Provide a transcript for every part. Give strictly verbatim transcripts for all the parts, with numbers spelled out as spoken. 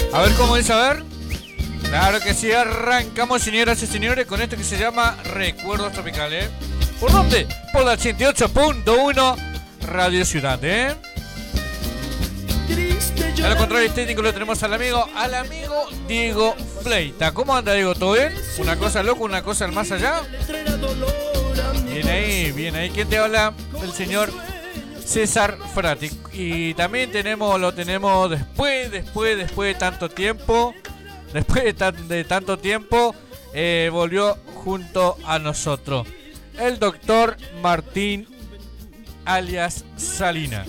A ver cómo dice, a ver. Claro que sí, arrancamos, señoras y señores, con esto que se llama Recuerdos Tropicales. ¿Por dónde? Por la ochenta y ocho punto uno Radio Ciudad, ¿eh? Al control técnico lo tenemos al amigo, al amigo Diego Fleita. ¿Cómo anda, Diego? ¿Todo bien? Una cosa loca, una cosa al más allá. Bien ahí, bien ahí. ¿Quién te habla? El señor César Frati. Y también tenemos, lo tenemos después, después, después de tanto tiempo. Después de, tan, de tanto tiempo, eh, volvió junto a nosotros el doctor Martín, alias Salina.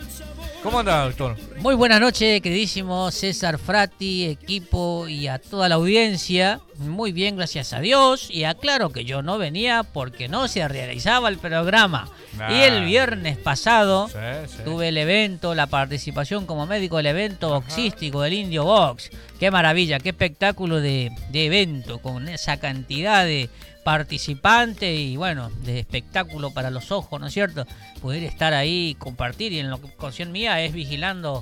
¿Cómo anda, doctor? Muy buenas noches, queridísimo César Frati, equipo y a toda la audiencia. Muy bien, gracias a Dios. Y aclaro que yo no venía porque no se realizaba el programa. Nah. Y el viernes pasado sí, sí. tuve el evento, la participación como médico del evento Ajá. boxístico del Indio Box. Qué maravilla, qué espectáculo de, de evento con esa cantidad de participantes y bueno, de espectáculo para los ojos, ¿no es cierto? Poder estar ahí y compartir, y en lo que ocasión mía es vigilando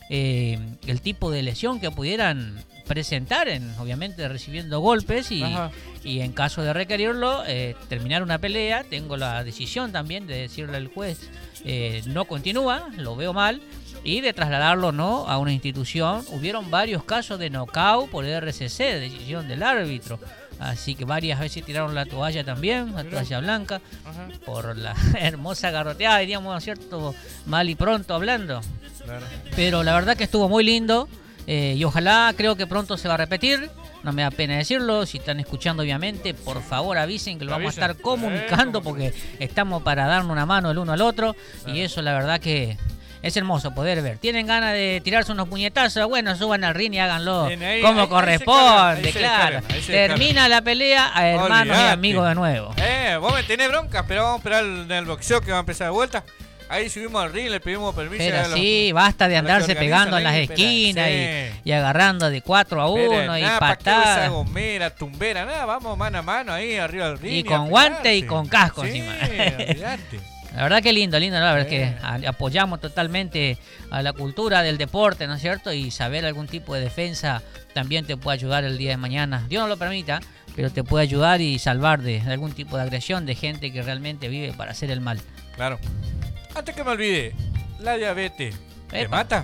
eh, el tipo de lesión que pudieran presentar, en, obviamente recibiendo golpes y, y en caso de requerirlo, eh, terminar una pelea. Tengo la decisión también de decirle al juez, eh, no continúa, lo veo mal, y de trasladarlo no a una institución. Hubieron varios casos de knockout por R C C, decisión del árbitro. Así que varias veces tiraron la toalla también, la toalla blanca, Ajá. por la hermosa garroteada, diríamos, ¿no es cierto? Mal y pronto hablando. Claro. Pero la verdad que estuvo muy lindo, eh, y ojalá, creo que pronto se va a repetir. No me da pena decirlo, si están escuchando obviamente, por favor avisen que lo vamos a estar comunicando, porque estamos para darnos una mano el uno al otro, claro. Y eso la verdad que es hermoso poder ver. ¿Tienen ganas de tirarse unos puñetazos? Bueno, suban al ring y háganlo ahí, como ahí, corresponde, ahí claro. Descargan, termina la pelea a hermanos Olvidate. y amigos de nuevo. Eh, vos me tenés bronca, pero vamos a esperar el, el boxeo que va a empezar de vuelta. Ahí subimos al ring, le pedimos permiso. Pero a los, sí, basta de andarse pegando en las esquinas sí. y, y agarrando de cuatro a uno pero, y nada, patadas. Esa gomera, tumbera, nada, vamos mano a mano ahí arriba del ring. Y con y guante y con casco sí, encima. Olvidate. La verdad que lindo, lindo, ¿no? La verdad es que apoyamos totalmente a la cultura del deporte, ¿no es cierto? Y saber algún tipo de defensa también te puede ayudar el día de mañana. Dios no lo permita, pero te puede ayudar y salvar de algún tipo de agresión de gente que realmente vive para hacer el mal. Claro. Antes que me olvide, la diabetes, ¿te Epa. mata?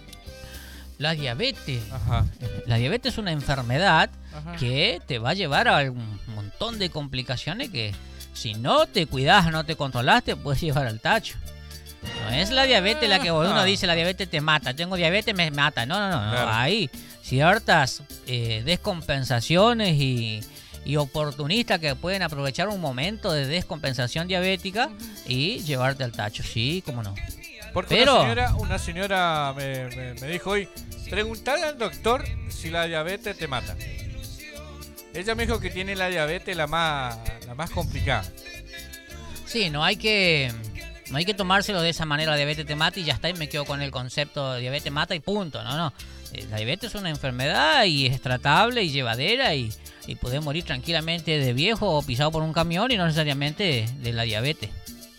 La diabetes. Ajá. La diabetes es una enfermedad Ajá. que te va a llevar a un montón de complicaciones que... Si no te cuidas, no te controlas, te puedes llevar al tacho. No es la diabetes la que uno dice, la diabetes te mata. Tengo diabetes, me mata. No, no, no. Claro. no. Hay ciertas eh, descompensaciones y, y oportunistas que pueden aprovechar un momento de descompensación diabética y llevarte al tacho. Sí, cómo no. Porque Pero, una señora, una señora me, me, me dijo hoy, preguntarle al doctor si la diabetes te mata. Ella me dijo que tiene la diabetes la más la más complicada. Sí, no hay que no hay que tomárselo de esa manera, la diabetes te mata y ya está, y me quedo con el concepto de diabetes mata y punto. No, no. La diabetes es una enfermedad y es tratable y llevadera y, y puede morir tranquilamente de viejo o pisado por un camión y no necesariamente de, de la diabetes.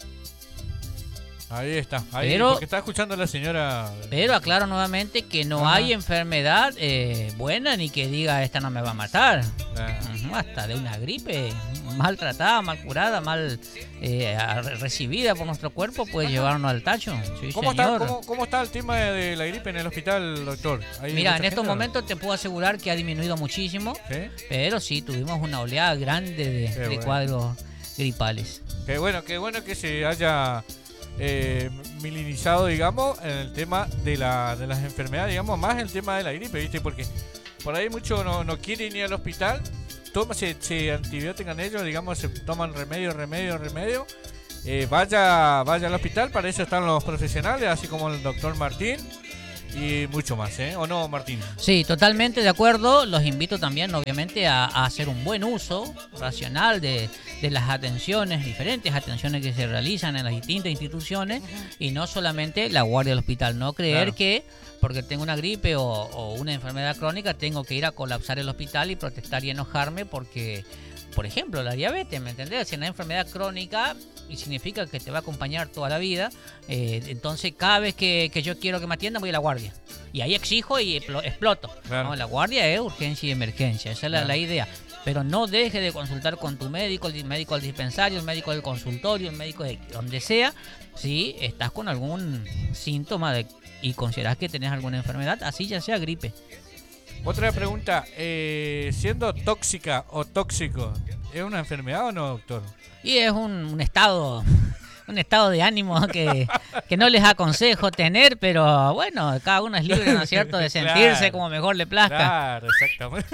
Ahí está, ahí, pero, porque está escuchando la señora. Pero aclaro nuevamente que no Ajá. hay enfermedad eh, buena ni que diga esta no me va a matar. Uh-huh, hasta de una gripe maltratada, mal curada, mal eh, recibida por nuestro cuerpo puede Ajá. llevarnos al tacho. Sí, ¿Cómo, señor. Está, ¿cómo, ¿Cómo está el tema de la gripe en el hospital, doctor? Mira, en estos momentos te puedo asegurar que ha disminuido muchísimo, ¿Sí? pero sí tuvimos una oleada grande de, de bueno. cuadros gripales. Qué bueno, qué bueno que se haya... Eh, milinizado, digamos, en el tema de, la, de las enfermedades, digamos, más el tema de la gripe, ¿viste? Porque por ahí muchos no, no quieren ir al hospital, toma, se, se antibiotican ellos, digamos, se toman remedio, remedio, remedio. Eh, vaya, vaya al hospital, para eso están los profesionales, así como el doctor Martín. Y mucho más, ¿eh? ¿O no, Martín? Sí, totalmente de acuerdo. Los invito también, obviamente, a, a hacer un buen uso racional de, de las atenciones, diferentes atenciones que se realizan en las distintas instituciones, uh-huh. y no solamente la guardia del hospital. No creer claro. que porque tengo una gripe o, o una enfermedad crónica tengo que ir a colapsar el hospital y protestar y enojarme porque por ejemplo, la diabetes, ¿me entendés? Si es una enfermedad crónica y significa que te va a acompañar toda la vida, eh, entonces cada vez que, que yo quiero que me atiendan voy a la guardia. Y ahí exijo y exploto. Claro. ¿No? La guardia es urgencia y emergencia, esa es la, claro. la idea. Pero no dejes de consultar con tu médico, el médico del dispensario, el médico del consultorio, el médico de donde sea, si estás con algún síntoma de, y consideras que tenés alguna enfermedad, así ya sea gripe. Otra pregunta, eh, siendo tóxica o tóxico, ¿es una enfermedad o no, doctor? Y es un, un estado... Un estado de ánimo que, que no les aconsejo tener, pero bueno, cada uno es libre, ¿no es cierto?, de sentirse claro, como mejor le plazca. Claro, exactamente.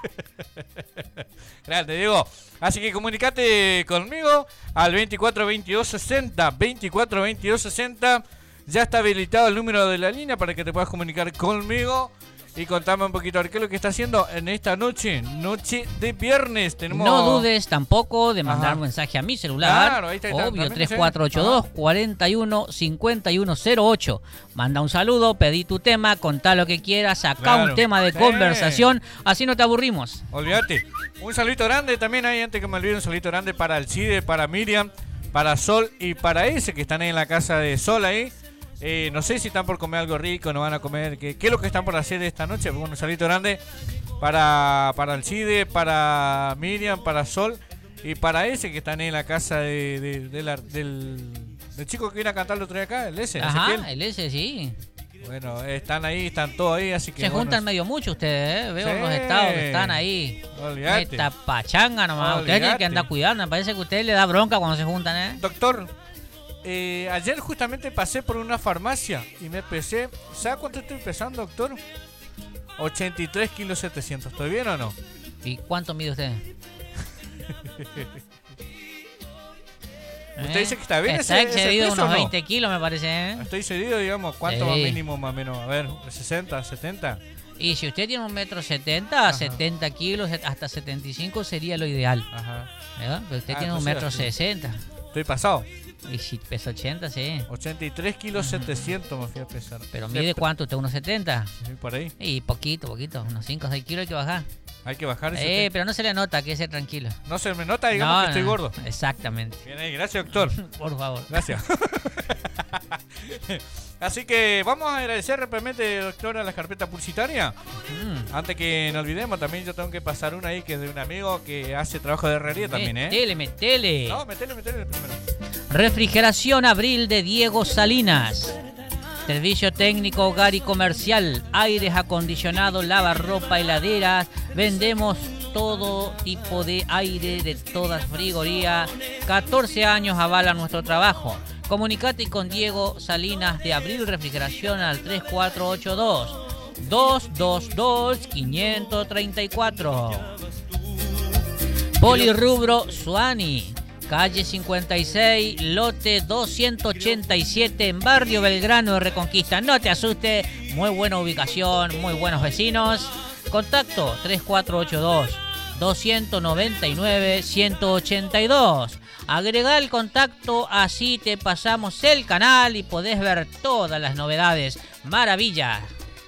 Claro, te digo. Así que comunicate conmigo al veinticuatro veintidós sesenta, veinticuatro veintidós sesenta. Ya está habilitado el número de la línea para que te puedas comunicar conmigo. Y contame un poquito, a ver, ¿qué es lo que está haciendo en esta noche? Noche de viernes. Tenemos... No dudes tampoco de mandar Ajá. un mensaje a mi celular. Claro, ahí está, obvio, tres cuatro ocho dos, cuatro uno cinco uno cero ocho. Manda un saludo, pedí tu tema, contá lo que quieras, sacá claro. un tema de sí. conversación, así no te aburrimos. Olvídate. Un saludito grande también ahí, antes que me olvide, un saludito grande para Alcide, para Miriam, para Sol y para ese que están ahí en la casa de Sol ahí. Eh, no sé si están por comer algo rico, no van a comer. ¿Qué, qué es lo que están por hacer esta noche? Bueno, un saludito grande para, para Alcide, para Miriam, para Sol y para ese que están ahí en la casa de, de, de la, del, del chico que viene a cantar el otro día acá, el S. Ajá, Ezequiel. el S, sí. Bueno, están ahí, están todos ahí, así que... Se bueno, juntan medio mucho ustedes, ¿eh? Veo sí. los estados que están ahí. Olvídate. Esta pachanga nomás. Ustedes tienen que andar cuidando, me parece que a ustedes les da bronca cuando se juntan, ¿eh? Doctor... Eh, ayer justamente pasé por una farmacia y me pesé. ¿Sabe cuánto estoy pesando, doctor? ochenta y tres kilos setecientos. ¿Estoy bien o no? ¿Y cuánto mide usted? ¿Usted ¿Eh? dice que está bien? Está ese, excedido ese peso, unos no? veinte kilos, me parece, ¿eh? Estoy cedido, digamos. ¿Cuánto sí. más mínimo, más o menos? A ver, ¿sesenta, setenta? Y si usted tiene un metro setenta, setenta kilos, hasta setenta y cinco sería lo ideal. Ajá. ¿Verdad? Pero usted ah, tiene un metro sesenta. Estoy pasado. Y si pesa ochenta, sí. ochenta y tres kilos setecientos me fui a pesar. ¿Pero mide cuánto usted? ¿unos setenta? Sí, por ahí. Y poquito, poquito. Unos cinco o seis kilos hay que bajar. Hay que bajar ese Eh, tema. pero no se le nota, hay que ser tranquilo. No se me nota, digamos no, que estoy no, gordo. Exactamente. Bien ahí, gracias, doctor. Por favor. Gracias. Así que vamos a agradecer rápidamente, doctor, a la carpeta publicitaria. Mm. Antes que nos olvidemos, también yo tengo que pasar una ahí que es de un amigo que hace trabajo de herrería también, ¿eh? Metele, metele. No, metele, metele primero. Refrigeración Abril de Diego Salinas. Servicio técnico, hogar y comercial. Aires acondicionados, lavarropa, heladeras. Vendemos todo tipo de aire de todas frigorías. catorce años avalan nuestro trabajo. Comunicate con Diego Salinas de Abril Refrigeración al tres cuatro ocho dos, dos dos dos, cinco tres cuatro. Polirrubro Suani, calle cincuenta y seis, lote doscientos ochenta y siete en Barrio Belgrano de Reconquista. No te asustes, muy buena ubicación, muy buenos vecinos. Contacto tres cuatro ocho dos, dos nueve nueve, uno ocho dos. Agrega el contacto, así te pasamos el canal y podés ver todas las novedades. Maravilla.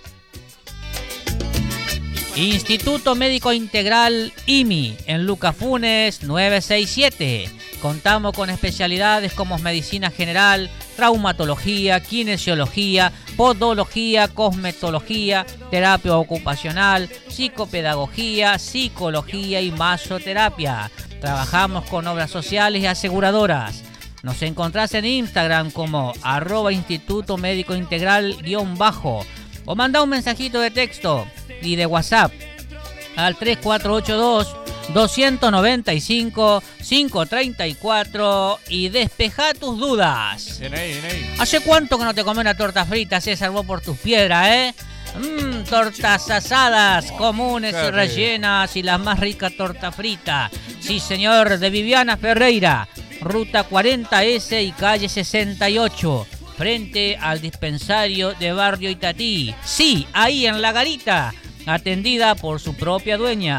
Instituto Médico Integral I M I en Lucas Funes nueve seis siete. Contamos con especialidades como medicina general, traumatología, kinesiología, podología, cosmetología, terapia ocupacional, psicopedagogía, psicología y masoterapia. Trabajamos con obras sociales y aseguradoras. Nos encontrás en Instagram como arroba Instituto Médico Integral guión bajo o manda un mensajito de texto y de WhatsApp al tres cuatro ocho dos, dos nueve cinco, cinco tres cuatro y despeja tus dudas. Bien ahí, bien ahí. ¿Hace cuánto que no te comes una torta frita, César, vos por tus piedras, eh? Mmm, tortas asadas, comunes y rellenas y las más ricas torta frita. Sí, señor, de Viviana Ferreira, ruta cuarenta ese y calle sesenta y ocho, frente al dispensario de Barrio Itatí. Sí, ahí en La Garita, atendida por su propia dueña.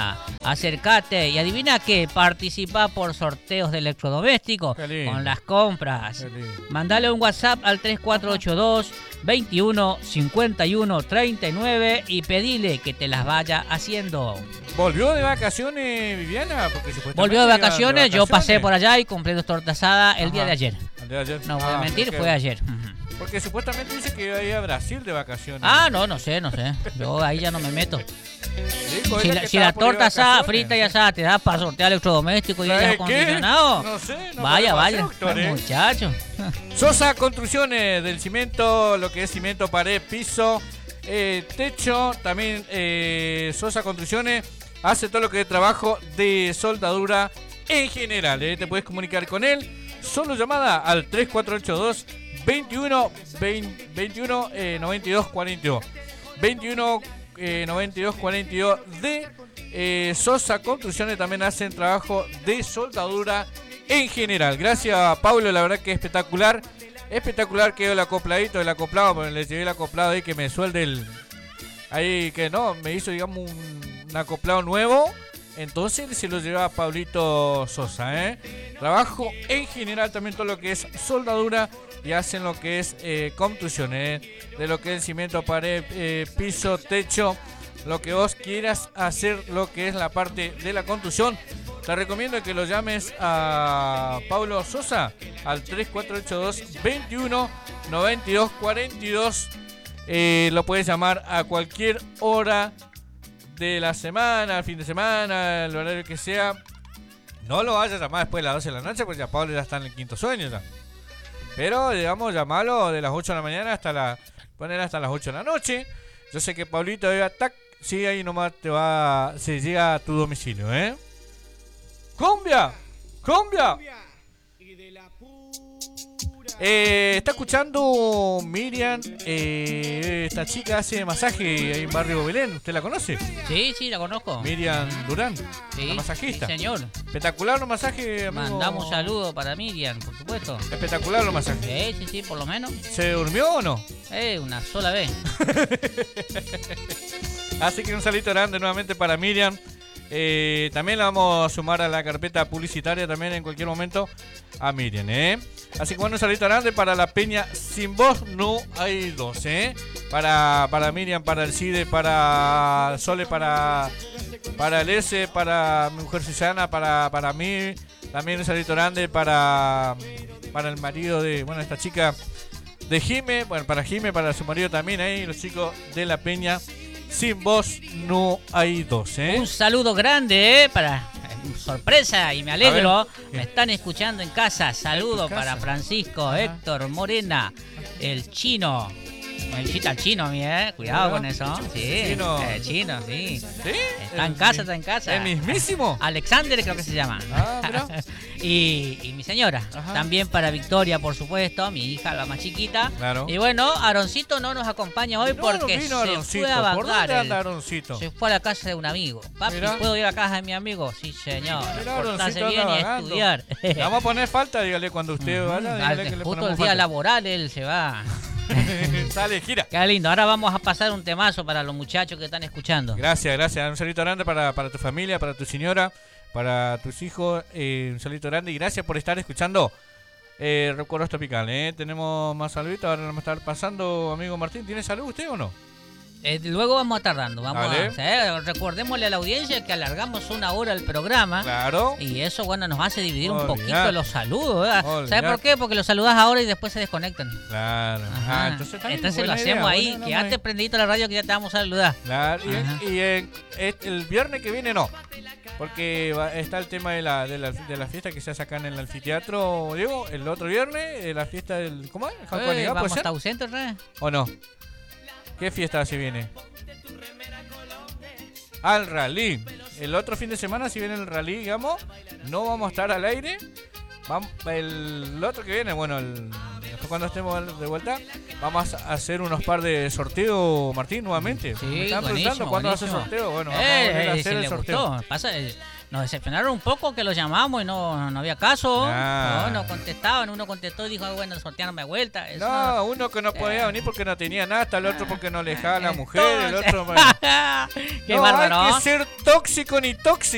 Acércate y adivina qué, participa por sorteos de electrodomésticos con las compras. Mandale un WhatsApp al tres cuatro ocho dos, veintiuno, cincuenta y uno, treinta y nueve y pedile que te las vaya haciendo. ¿Volvió de vacaciones, Viviana? Porque Volvió de vacaciones, de vacaciones, yo pasé por allá y compré dos tortas asadas el Ajá. día de ayer. El día de ayer. No voy ah, a mentir, porque, fue ayer. Porque supuestamente dice que iba a ir a Brasil de vacaciones. Ah, no, no sé, no sé. Yo ahí ya no me meto. Dijo, si la, si la torta asada, frita y asada te da para sortear electrodoméstico y aire acondicionado. No sé. No vaya, vaya. Doctor, ¿eh? Muchacho. Sosa Construcciones, del cimiento, lo que es cimiento, pared, piso, eh, techo. También eh, Sosa Construcciones hace todo lo que es trabajo de soldadura en general. ¿eh? Te puedes comunicar con él. Solo llamada al tres cuatro ocho dos, veintiuno, veintiuno, noventa y dos, cuarenta y dos. veintiuno, noventa y dos, cuarenta y dos de eh, Sosa Construcciones. También hacen trabajo de soldadura en general. Gracias, Pablo, la verdad que espectacular. Espectacular quedó el acopladito, el acoplado. Pero le llevé el acoplado ahí que me suelde el... Ahí que no, me hizo digamos un, un acoplado nuevo. Entonces se lo lleva a Pablito Sosa, ¿eh? Trabajo en general, también todo lo que es soldadura y hacen lo que es eh, construcción, ¿eh? De lo que es cimiento, pared, eh, piso, techo, lo que vos quieras hacer, lo que es la parte de la construcción. Te recomiendo que lo llames a Pablo Sosa al tres cuatro ocho dos, veintiuno, noventa y dos, cuarenta y dos. Eh, lo puedes llamar a cualquier hora de la semana, fin de semana, el horario que sea. No lo vayas a llamar después de las doce de la noche, porque ya Pablo ya está en el quinto sueño ya. Pero, digamos, llamarlo de las ocho de la mañana hasta la, poner hasta las ocho de la noche. Yo sé que Pablito debe tac, sí, ahí nomás te va, se llega a tu domicilio, ¿eh? ¡Cumbia! ¡Cumbia! Eh, está escuchando Miriam, eh, esta chica hace masaje ahí en Barrio Belén. ¿Usted la conoce? Sí, sí, la conozco. Miriam Durán, sí, la masajista. Sí, señor. Espectacular los masajes, amigo. Mandamos un saludo para Miriam, por supuesto. Espectacular los masajes. Sí, sí, sí, por lo menos. ¿Se durmió o no? Eh, una sola vez. Así que un salito grande nuevamente para Miriam. Eh, también la vamos a sumar a la carpeta publicitaria también en cualquier momento a Miriam, ¿eh? Así que bueno, un saludito grande para la peña Sin Voz No Hay Dos, ¿eh? Para, para Miriam, para el Cide, para Sole, para, para el S, para mi mujer Susana, para, para mí. También un saludito grande para, para el marido de, bueno, esta chica de Jime. Bueno, para Jime, para su marido también ahí, los chicos de la peña Sin Voz No Hay Dos, ¿eh? Un saludo grande, ¿eh? Para... sorpresa y me alegro, me están escuchando en casa. Saludo para Francisco, Ajá. Héctor, Morena, el chino. El chita al chino, ¿eh? Cuidado con eso. Sí, chino. El chino, sí. ¿Sí? Está en casa, está en casa. ¿El mismísimo? Alexander creo que se llama. Ah, y, y mi señora. Ajá. También para Victoria, por supuesto, mi hija, la más chiquita. Claro. Y bueno, Aroncito no nos acompaña hoy no, porque no se Aroncito. fue a ¿Por dónde anda el, Aroncito? Se fue a la casa de un amigo. Papi, Mirá. ¿puedo ir a la casa de mi amigo? Sí, señor. Portarse bien y a estudiar. Le vamos a poner falta, dígale, cuando usted uh-huh. vaya. Dígale que le justo el día falta. Laboral él se va. Sale, gira. Qué lindo. Ahora vamos a pasar un temazo para los muchachos que están escuchando. Gracias, gracias. Un saludito grande para, para tu familia, para tu señora, para tus hijos. Eh, un saludito grande y gracias por estar escuchando eh, Recuerdos Tropicales. Eh. Tenemos más saluditos. Ahora vamos a estar pasando, amigo Martín. ¿Tiene salud usted o no? Eh, luego vamos a estar dando, vamos vale. a, eh, recordémosle a la audiencia que alargamos una hora el programa. Claro. Y eso, bueno, nos hace dividir Olvidar. un poquito los saludos. ¿eh? ¿Sabes por qué? Porque los saludas ahora y después se desconectan. Claro. Ah, entonces entonces lo hacemos idea, ahí. Bueno, Quédate no prendidito a la radio que ya te vamos a saludar. Claro. Y, y eh, el viernes que viene no. Porque va, está el tema de la, de, la, de la fiesta que se hace acá en el anfiteatro, Diego. El otro viernes, eh, la fiesta del... ¿Cómo es? Eh, ¿Vamos a estar ausentes, ¿no? ¿O no? ¿Qué fiesta se viene? Al rally. El otro fin de semana, si viene el rally, digamos, no vamos a estar al aire. Vamos, el otro que viene, bueno, el, después cuando estemos de vuelta, vamos a hacer unos par de sorteos, Martín, nuevamente. Sí, Me están preguntando cuándo va a hacer sorteo. Bueno, vamos eh, a volver a eh, hacer si el sorteo. Gustó. Pasa, eh, nos decepcionaron un poco que lo llamamos y no, no había caso. Nah. No, no contestaban. Uno contestó y dijo, ah, bueno, sortearon de vuelta. Eso no, no, uno que no podía eh. venir porque no tenía nada, hasta el otro porque no le dejaba a la mujer, el otro... Qué no, bárbaro. Hay que ser tóxico ni tóxico.